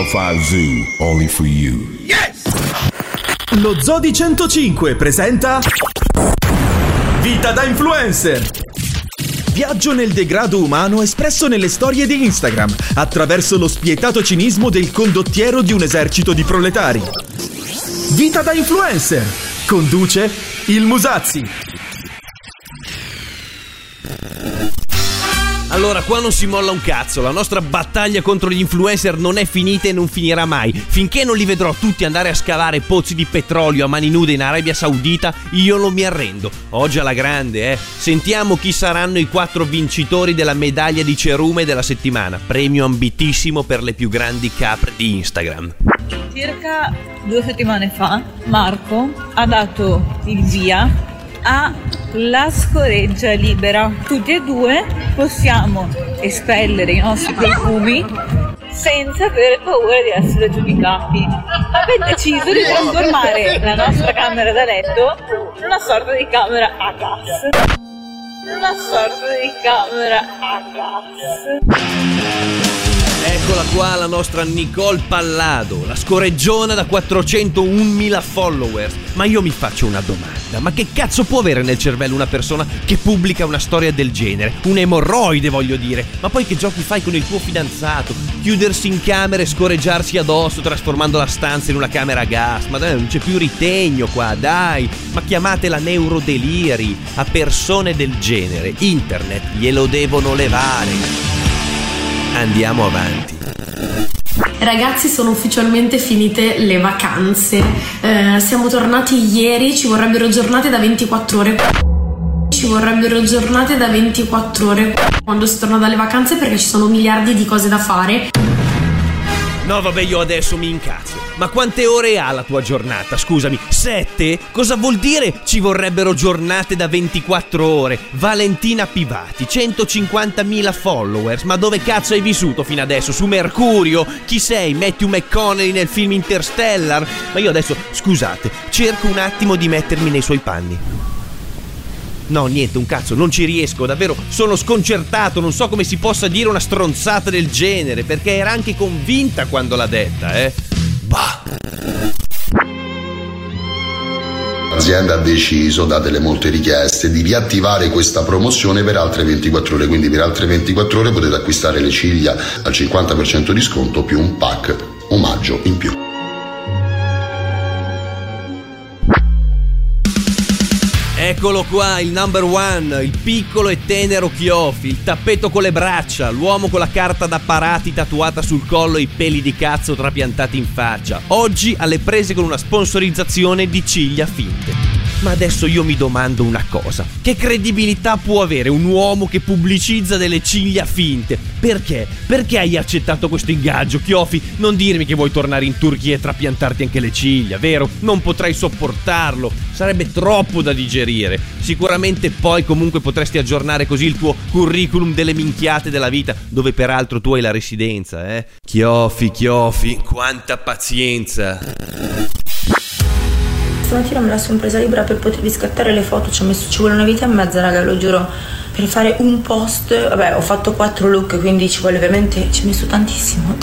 105 Zoo, only for you. Yes! Lo Zoo di 105 presenta Vita da Influencer. Viaggio nel degrado umano espresso nelle storie di Instagram attraverso lo spietato cinismo del condottiero di un esercito di proletari. Vita da Influencer. Conduce il Musazzi. Allora, qua non si molla un cazzo. La nostra battaglia contro gli influencer non è finita e non finirà mai. Finché non li vedrò tutti andare a scavare pozzi di petrolio a mani nude in Arabia Saudita, io non mi arrendo. Oggi alla grande, Sentiamo chi saranno i 4 vincitori della medaglia di cerume della settimana. Premio ambitissimo per le più grandi capre di Instagram. Circa 2 settimane fa Marco ha dato il via alla scoreggia libera. Tutti e due possiamo espellere i nostri profumi senza avere paura di essere giudicati. Abbiamo deciso di trasformare la nostra camera da letto in una sorta di camera a gas. Eccola qua la nostra Nicole Pallado, la scoreggiona da 401.000 followers. Ma io mi faccio una domanda: ma che cazzo può avere nel cervello una persona che pubblica una storia del genere? Un'emorroide, voglio dire. Ma poi che giochi fai con il tuo fidanzato? Chiudersi in camera e scoreggiarsi addosso trasformando la stanza in una camera a gas? Ma dai, non c'è più ritegno qua, dai. Ma chiamatela neurodeliri. A persone del genere internet glielo devono levare. Andiamo avanti. Ragazzi, sono ufficialmente finite le vacanze. Siamo tornati ieri, ci vorrebbero giornate da 24 ore. Quando si torna dalle vacanze, perché ci sono miliardi di cose da fare. No, vabbè, io adesso mi incazzo. Ma quante ore ha la tua giornata? Scusami, 7? Cosa vuol dire ci vorrebbero giornate da 24 ore? Valentina Pivati, 150.000 followers. Ma dove cazzo hai vissuto fino adesso? Su Mercurio? Chi sei? Matthew McConaughey nel film Interstellar? Ma io adesso, scusate, cerco un attimo di mettermi nei suoi panni. No, niente, un cazzo, non ci riesco, davvero, sono sconcertato, non so come si possa dire una stronzata del genere, perché era anche convinta quando l'ha detta, Bah. L'azienda ha deciso, date le molte richieste, di riattivare questa promozione per altre 24 ore, quindi per altre 24 ore potete acquistare le ciglia al 50% di sconto più un pack omaggio in più. Eccolo qua, il number one, il piccolo e tenero Chiofi, il tappeto con le braccia, l'uomo con la carta da parati tatuata sul collo e i peli di cazzo trapiantati in faccia. Oggi alle prese con una sponsorizzazione di ciglia finte. Ma adesso io mi domando una cosa: che credibilità può avere un uomo che pubblicizza delle ciglia finte? Perché? Perché hai accettato questo ingaggio, Chiofi? Non dirmi che vuoi tornare in Turchia e trapiantarti anche le ciglia, vero? Non potrei sopportarlo, sarebbe troppo da digerire. Sicuramente poi comunque potresti aggiornare così il tuo curriculum delle minchiate della vita, dove peraltro tu hai la residenza, Chiofi, quanta pazienza. Stamattina me la sono presa libera per potervi scattare le foto, ci vuole una vita e mezza, raga, lo giuro, per fare un post. Vabbè, ho fatto 4 look, quindi ci vuole veramente, ci ho messo tantissimo.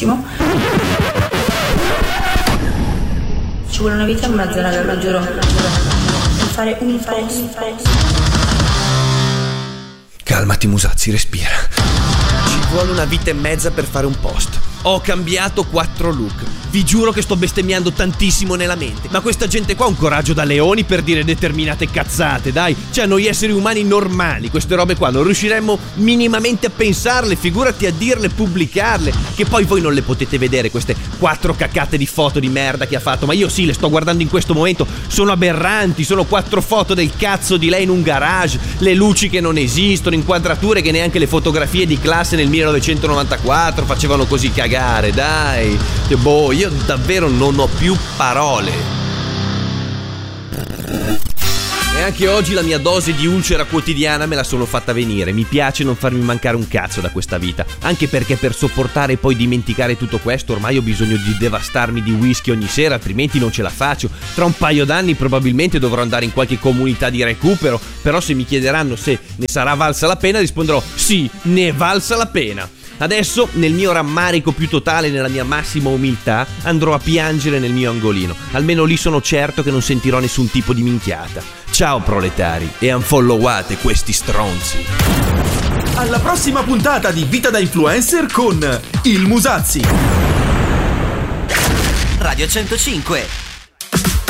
Ci vuole una vita e mezza, raga, lo giuro, per fare un post. Calmati, Musazzi, respira. Ci vuole una vita e mezza per fare un post. Ho cambiato 4 look. Vi giuro che sto bestemmiando tantissimo nella mente. Ma questa gente qua ha un coraggio da leoni per dire determinate cazzate, dai. Cioè, noi esseri umani normali, queste robe qua non riusciremmo minimamente a pensarle, figurati a dirle, pubblicarle. Che poi voi non le potete vedere, queste 4 cacate di foto di merda che ha fatto. Ma io sì, le sto guardando in questo momento. Sono aberranti, sono 4 foto del cazzo di lei in un garage, le luci che non esistono, inquadrature che neanche le fotografie di classe nel 1994 facevano così cagare, dai. Boh, io davvero non ho più parole. E anche oggi la mia dose di ulcera quotidiana me la sono fatta venire. Mi piace non farmi mancare un cazzo da questa vita, anche perché per sopportare e poi dimenticare tutto questo ormai ho bisogno di devastarmi di whisky ogni sera, altrimenti non ce la faccio. Tra un paio d'anni probabilmente dovrò andare in qualche comunità di recupero, però se mi chiederanno se ne sarà valsa la pena risponderò sì, ne è valsa la pena. Adesso, nel mio rammarico più totale, nella mia massima umiltà, andrò a piangere nel mio angolino. Almeno lì sono certo che non sentirò nessun tipo di minchiata. Ciao proletari, e unfollowate questi stronzi. Alla prossima puntata di Vita da Influencer con il Musazzi. Radio 105.